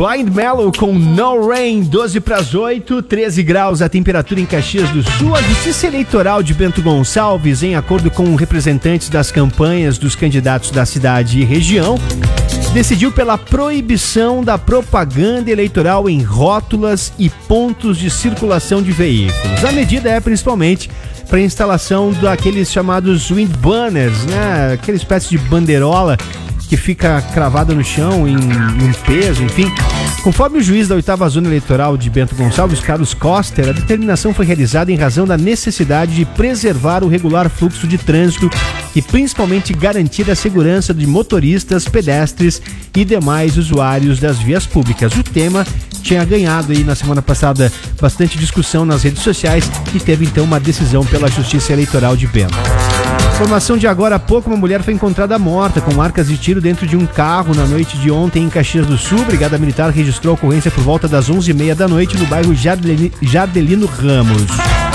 Blind Mellow com No Rain, 12 para as 8, 13 graus a temperatura em Caxias do Sul. A Justiça Eleitoral de Bento Gonçalves, em acordo com representantes das campanhas dos candidatos da cidade e região, decidiu pela proibição da propaganda eleitoral em rótulas e pontos de circulação de veículos. A medida é principalmente para a instalação daqueles chamados wind banners, né? Aquela espécie de bandeirola que fica cravada no chão em peso, enfim. Conforme o juiz da 8ª Zona Eleitoral de Bento Gonçalves, Carlos Coster, a determinação foi realizada em razão da necessidade de preservar o regular fluxo de trânsito e principalmente garantir a segurança de motoristas, pedestres e demais usuários das vias públicas. O tema tinha ganhado aí na semana passada bastante discussão nas redes sociais e teve então uma decisão pela Justiça Eleitoral de Bento. Informação de agora há pouco, uma mulher foi encontrada morta com marcas de tiro dentro de um carro na noite de ontem em Caxias do Sul. A Brigada Militar registrou a ocorrência por volta das 11h30 da noite no bairro Jardelino Ramos.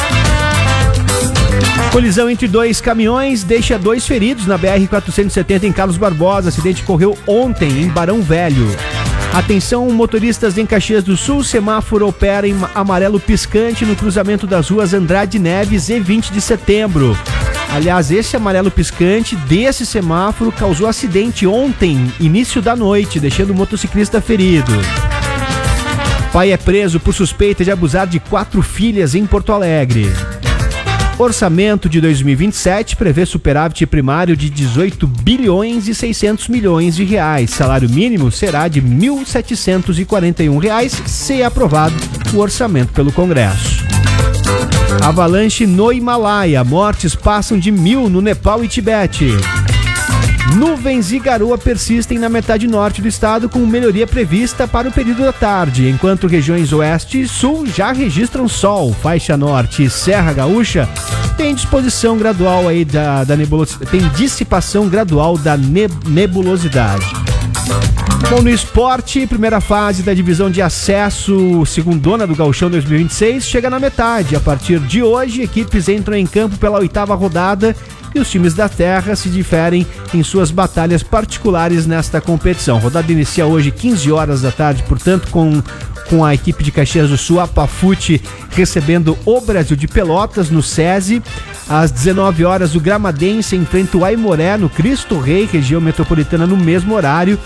Colisão entre dois caminhões deixa 2 feridos na BR-470 em Carlos Barbosa. Acidente ocorreu ontem em Barão Velho. Atenção, motoristas em Caxias do Sul, semáforo opera em amarelo piscante no cruzamento das ruas Andrade Neves e 20 de setembro. Aliás, esse amarelo piscante desse semáforo causou acidente ontem, início da noite, deixando o motociclista ferido. Pai é preso por suspeita de abusar de 4 filhas em Porto Alegre. Orçamento de 2027 prevê superávit primário de 18 bilhões e 600 milhões de reais. Salário mínimo será de R$ 1.741 se aprovado o orçamento pelo Congresso. Avalanche no Himalaia. Mortes passam de 1.000 no Nepal e Tibete. Nuvens e garoa persistem na metade norte do estado, com melhoria prevista para o período da tarde, enquanto regiões oeste e sul já registram sol. Faixa norte e Serra Gaúcha tem disposição gradual aí da nebulosidade, tem dissipação gradual da nebulosidade. Bom, no esporte, primeira fase da divisão de acesso segundona do Gauchão 2026 chega na metade. A partir de hoje, equipes entram em campo pela 8ª rodada e os times da terra se diferem em suas batalhas particulares nesta competição. A rodada inicia hoje 15 horas da tarde, portanto, com a equipe de Caxias do Sul, a Pafute, recebendo o Brasil de Pelotas no SESI. Às 19 horas, o Gramadense enfrenta o Aimoré no Cristo Rei, região metropolitana, no mesmo horário.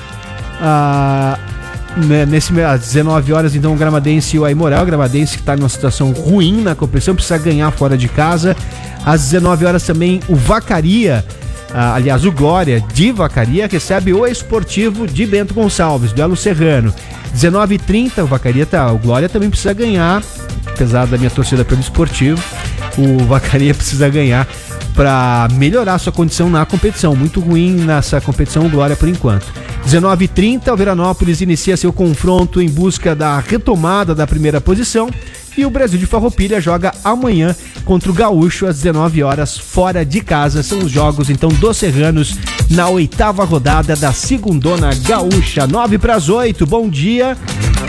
Às 19 horas, então, o Gramadense e o Aimoré. O Gramadense que está numa situação ruim na competição, precisa ganhar fora de casa. Às 19 horas também o Vacaria, aliás, o Glória de Vacaria, recebe o Esportivo de Bento Gonçalves, duelo serrano. 19h30, o Glória também precisa ganhar, apesar da minha torcida pelo Esportivo, o Vacaria precisa ganhar para melhorar sua condição na competição. Muito ruim nessa competição o Glória por enquanto. 19h30, o Veranópolis inicia seu confronto em busca da retomada da primeira posição e o Brasil de Farroupilha joga amanhã contra o Gaúcho às 19 horas fora de casa. São os jogos então dos serranos na 8ª rodada da segundona gaúcha. 9 para as 8, bom dia.